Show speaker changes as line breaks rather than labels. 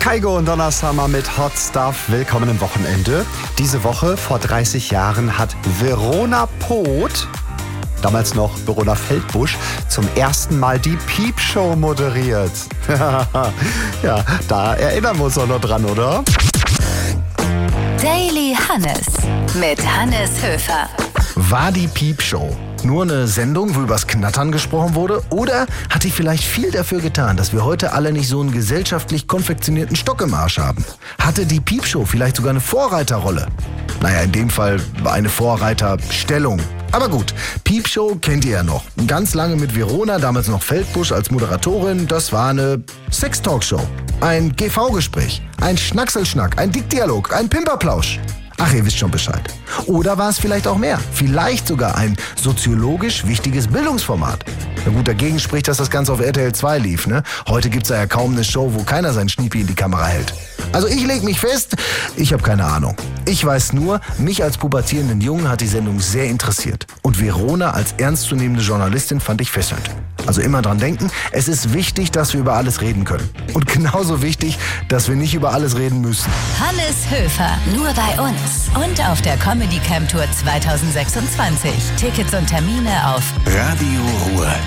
Kaigo und Donna Summer mit Hot Stuff. Willkommen im Wochenende. Diese Woche, vor 30 Jahren, hat Verona Poth, damals noch Verona Feldbusch, zum ersten Mal die Piep-Show moderiert. Ja, da erinnern wir uns doch noch dran, oder?
Daily Hannes mit Hannes Höfer.
War die Piep-Show nur eine Sendung, wo übers Knattern gesprochen wurde? Oder hat die vielleicht viel dafür getan, dass wir heute alle nicht so einen gesellschaftlich konfektionierten Stock im Arsch haben? Hatte die Piep-Show vielleicht sogar eine Vorreiterrolle? Naja, in dem Fall eine Vorreiterstellung. Aber gut, Piep-Show kennt ihr ja noch. Ganz lange mit Verona, damals noch Feldbusch als Moderatorin. Das war eine Sex-Talk-Show. Ein GV-Gespräch, ein Schnackselschnack, ein Dickdialog, ein Pimperplausch. Ach, ihr wisst schon Bescheid. Oder war es vielleicht auch mehr? Vielleicht sogar ein soziologisch wichtiges Bildungsformat. Na gut, dagegen spricht, dass das Ganze auf RTL 2 lief, ne? Heute gibt's da ja kaum eine Show, wo keiner sein Schniepi in die Kamera hält. Also ich leg mich fest, ich habe keine Ahnung. Ich weiß nur, mich als pubertierenden Jungen hat die Sendung sehr interessiert. Und Verona als ernstzunehmende Journalistin fand ich fesselnd. Also immer dran denken, es ist wichtig, dass wir über alles reden können. Und genauso wichtig, dass wir nicht über alles reden müssen.
Hannes Höfer, nur bei uns. Und auf der Comedy Camp Tour 2026. Tickets und Termine auf
Radio Ruhr.